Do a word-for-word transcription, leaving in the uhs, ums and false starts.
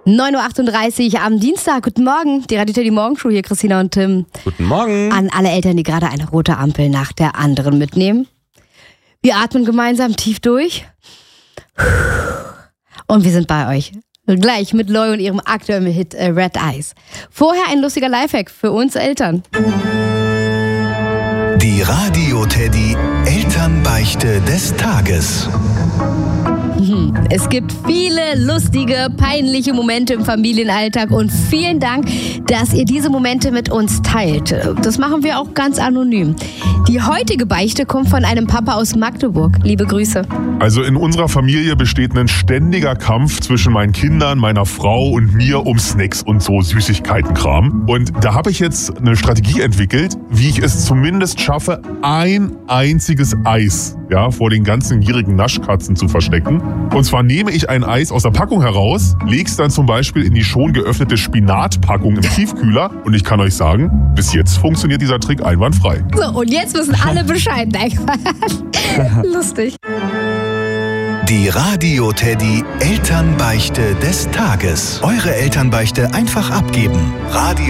neun Uhr achtunddreißig am Dienstag. Guten Morgen, die Radio Teddy Morgenshow hier, Christina und Tim. Guten Morgen. An alle Eltern, die gerade eine rote Ampel nach der anderen mitnehmen. Wir atmen gemeinsam tief durch. Und wir sind bei euch. Gleich mit Loy und ihrem aktuellen Hit äh, Red Eyes. Vorher ein lustiger Lifehack für uns Eltern. Die Radio Teddy Elternbeichte des Tages. Es gibt viele lustige, peinliche Momente im Familienalltag und vielen Dank, dass ihr diese Momente mit uns teilt. Das machen wir auch ganz anonym. Die heutige Beichte kommt von einem Papa aus Magdeburg. Liebe Grüße. Also in unserer Familie besteht ein ständiger Kampf zwischen meinen Kindern, meiner Frau und mir um Snacks und so Süßigkeitenkram. Und da habe ich jetzt eine Strategie entwickelt, wie ich es zumindest schaffe, ein einziges Eis ja, vor den ganzen gierigen Naschkatzen zu verstecken. Und zwar nehme ich ein Eis aus der Packung heraus, lege es dann zum Beispiel in die schon geöffnete Spinatpackung im Tiefkühler und ich kann euch sagen, bis jetzt funktioniert dieser Trick einwandfrei. So, und jetzt wissen alle Bescheid. Lustig. Die Radio Teddy Elternbeichte des Tages. Eure Elternbeichte einfach abgeben. Radio